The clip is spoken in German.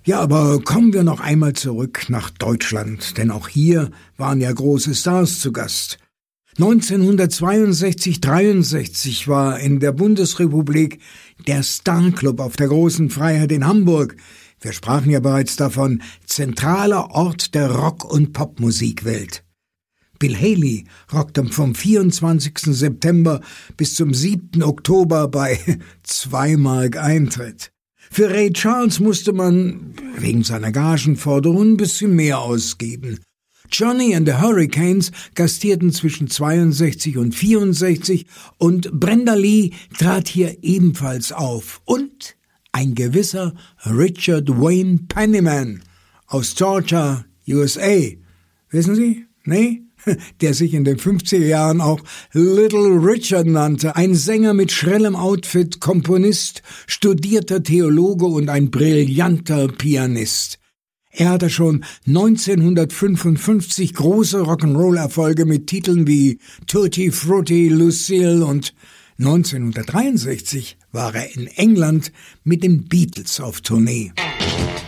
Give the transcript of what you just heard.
Ja, aber kommen wir noch einmal zurück nach Deutschland, denn auch hier waren ja große Stars zu Gast. 1962/63 war in der Bundesrepublik der Starclub auf der Großen Freiheit in Hamburg. Wir sprachen ja bereits davon, zentraler Ort der Rock- und Popmusikwelt. Bill Haley rockte vom 24. September bis zum 7. Oktober bei 2 Mark Eintritt. Für Ray Charles musste man wegen seiner Gagenforderungen ein bisschen mehr ausgeben. Johnny and the Hurricanes gastierten zwischen 62 und 64 und Brenda Lee trat hier ebenfalls auf. Und ein gewisser Richard Wayne Penniman aus Georgia, USA. Wissen Sie? Nee? Der sich in den 50er Jahren auch Little Richard nannte, ein Sänger mit schrellem Outfit, Komponist, studierter Theologe und ein brillanter Pianist. Er hatte schon 1955 große Rock'n'Roll-Erfolge mit Titeln wie Tutti Frutti, Lucille und 1963 war er in England mit den Beatles auf Tournee.